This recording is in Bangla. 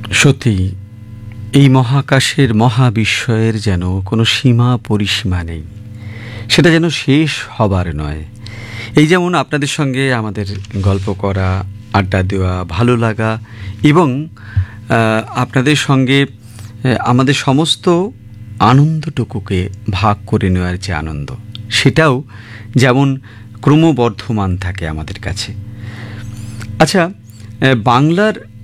সত্যি এই মহাকাশের মহাবিস্ময়ের যেন কোনো সীমা পরিসীমা নেই, সেটা যেন শেষ হবার নয়। এই যেমন আপনাদের সঙ্গে আমাদের গল্প করা, আড্ডা দেওয়া, ভালো লাগা এবং আপনাদের সঙ্গে আমাদের সমস্ত আনন্দটুকুকে ভাগ করে নেওয়ার যে আনন্দ, সেটাও যেমন ক্রমবর্ধমান থাকে আমাদের কাছে। আচ্ছা, বাংলার